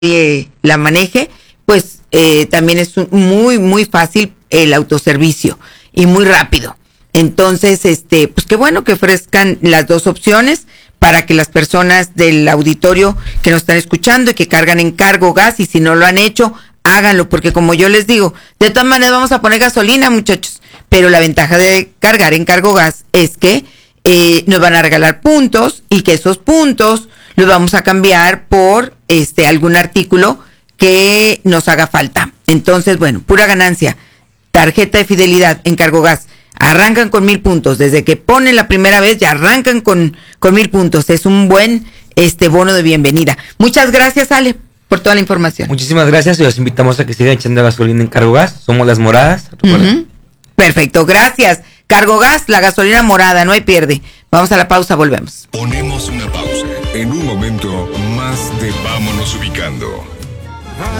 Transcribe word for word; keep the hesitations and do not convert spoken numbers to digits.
eh, la maneje, pues eh, también es un, muy, muy fácil el autoservicio y muy rápido. Entonces, este, pues qué bueno que ofrezcan las dos opciones para que las personas del auditorio que nos están escuchando y que cargan en Cargo Gas, y si no lo han hecho, háganlo, porque como yo les digo, de todas maneras vamos a poner gasolina, muchachos, pero la ventaja de cargar en Cargo Gas es que eh, nos van a regalar puntos y que esos puntos los vamos a cambiar por este algún artículo que nos haga falta. Entonces, bueno, pura ganancia. Tarjeta de fidelidad en Cargo Gas. Arrancan con mil puntos. Desde que ponen la primera vez ya arrancan con, con mil puntos. Es un buen este bono de bienvenida. Muchas gracias, Ale, por toda la información. Muchísimas gracias y los invitamos a que sigan echando gasolina en Cargo Gas. Somos las moradas. Uh-huh. Perfecto, gracias. Cargo Gas, la gasolina morada, no hay pierde. Vamos a la pausa, volvemos. Ponemos una pausa. En un momento más de Vámonos Ubicando.